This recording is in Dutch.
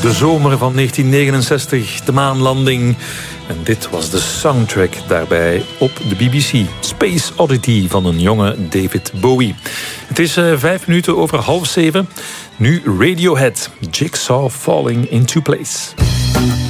De zomer van 1969, de maanlanding. En dit was de soundtrack daarbij op de BBC. Space Oddity van een jonge David Bowie. Het is 5 minuten over 6:30. Nu Radiohead, Jigsaw Falling into Place.